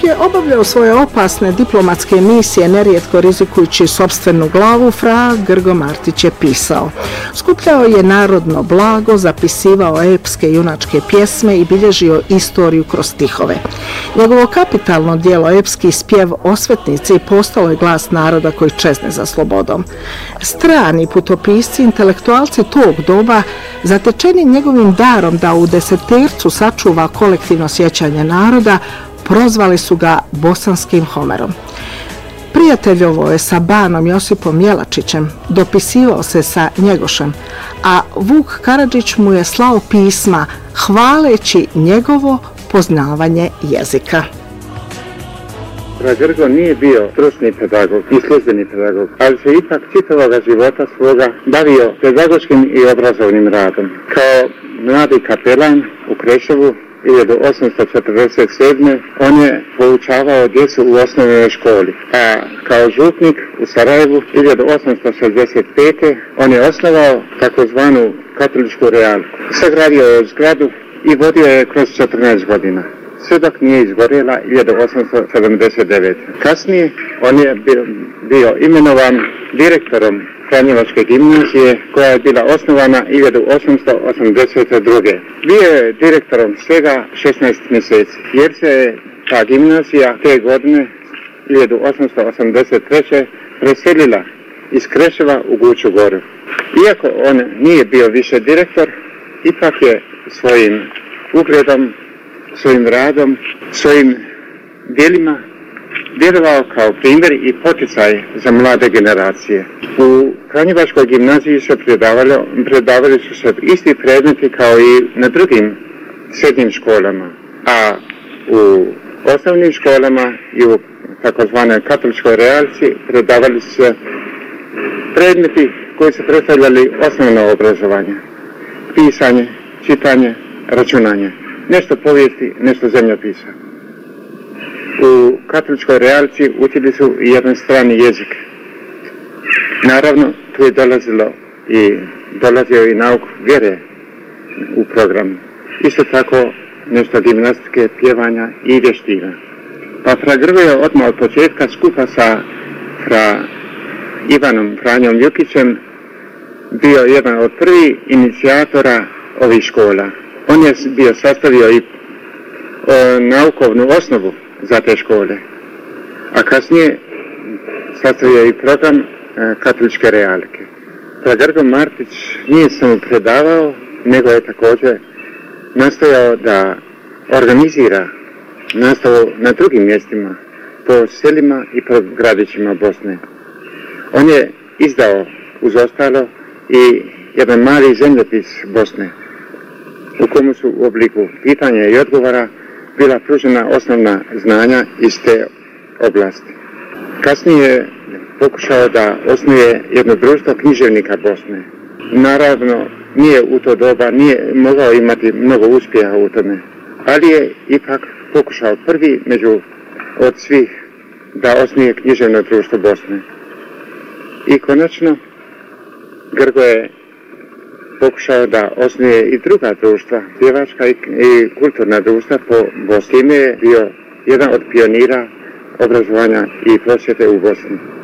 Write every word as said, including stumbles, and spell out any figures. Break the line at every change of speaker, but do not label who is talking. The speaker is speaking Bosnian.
Dok je obavljao svoje opasne diplomatske misije, nerijetko rizikujući sopstvenu glavu, fra Grgo Martić je pisao. Skupljao je narodno blago, zapisivao epske junačke pjesme i bilježio istoriju kroz stihove. Njegovo kapitalno djelo, epski spjev Osvetnici, postalo je glas naroda koji čezne za slobodom. Strani putopisci, intelektualci tog doba, zatečeni njegovim darom da u desetercu sačuva kolektivno sjećanje naroda, prozvali su ga bosanskim Homerom. Prijateljovo je sa banom Josipom Jelačićem, dopisivao se sa Njegošem, a Vuk Karadžić mu je slao pisma hvaleći njegovo poznavanje jezika.
Fra Grgo nije bio stručni pedagog i službeni pedagog, ali se ipak čitavoga života svoga bavio pedagoškim i obrazovnim radom. Kao mladi kapelan u Kreševu hiljadu osamsto četrdeset sedme. on je poučavao djecu u osnovnoj školi, a kao župnik u Sarajevu hiljadu osamsto šezdeset pete. on je osnovao takozvanu katoličku realku. Sagradio je zgradu i vodio je kroz četrnaest godina. Sve dok nije izgorjela hiljadu osamsto sedamdeset devete. Kasnije on je bio, bio imenovan direktorom Franjevačke gimnazije koja je bila osnovana hiljadu osamsto osamdeset druge. Bio je direktorom svega šesnaest mjeseci jer se je ta gimnazija te godine hiljadu osamsto osamdeset treće. preselila iz Kreševa u Guču Goru. Iako on nije bio više direktor, ipak je svojim ugledom, svojim radom, svojim djelima djelovao kao primjer i poticaj za mlade generacije. U Franjevačkoj gimnaziji se predavali, predavali su se isti predmeti kao i na drugim srednjim školama, a u osnovnim školama i u takozvanoj katoličkoj realci predavali su se predmeti koji su predstavljali osnovno obrazovanje, pisanje, čitanje, računanje, nešto povijesti, nešto zemljopisa. U katoličkoj realci učili su i jedan strani jezik. Naravno, tu je dolazilo i dolazio i nauk vjere u program. Isto tako nešto gimnastike, pjevanja i vještina. Pa fra Grgo je odmah od početka skupa sa fra Ivanom Franjom Jukićem bio jedan od prvih inicijatora ovih škola. On je bio sastavio i o, naukovnu osnovu za te škole, a kasnije sastavio i program e, katoličke realke. Fra Grgo Martić nije samo predavao, nego je također nastojao da organizira nastavu na drugim mjestima, po selima i po gradićima Bosne. On je izdao uz ostalo i jedan mali zemljopis Bosne, u komu su u obliku pitanja i odgovora bila pružena osnovna znanja iz te oblasti. Kasnije je pokušao da osnuje jedno društvo književnika Bosne. Naravno, nije u to doba, nije mogao imati mnogo uspjeha u tome, ali je ipak pokušao prvi među od svih da osnuje književno društvo Bosne. I konačno, Grgo je pokušao da osnuje i druga društva, pjevačka i, i kulturna društva po Bosni. Je bio jedan od pionira obrazovanja i prosvjete u Bosni.